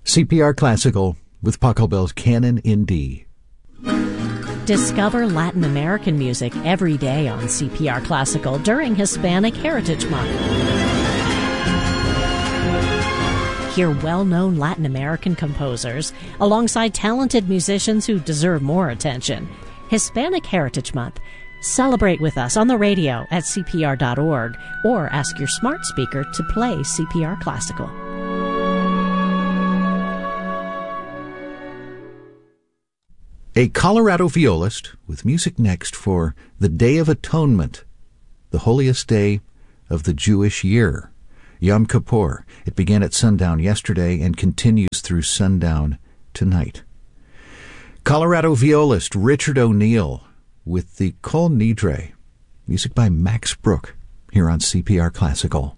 CPR Classical with Pachelbel's Canon in D. Discover Latin American music every day on CPR Classical during Hispanic Heritage Month. Hear well-known Latin American composers alongside talented musicians who deserve more attention. Hispanic Heritage Month. Celebrate with us on the radio at CPR.org or ask your smart speaker to play CPR Classical. A Colorado violist with music next for the Day of Atonement, the holiest day of the Jewish year, Yom Kippur. It began at sundown yesterday and continues through sundown tonight. Colorado violist Richard O'Neill with the Kol Nidre, music by Max Brook, here on CPR Classical.